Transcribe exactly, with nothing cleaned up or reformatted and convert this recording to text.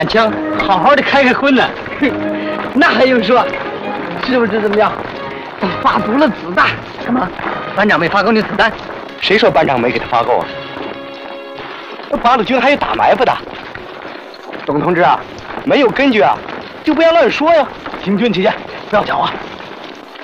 枪，好好的开开荤呢。那还用说？是不是怎么样？发足了子弹？什么？班长没发够那子弹？ 谁说班长没给他发够啊？那八路军还有打埋伏的。董同志啊，没有根据啊，就不要乱说呀。行军起见，不要搅啊。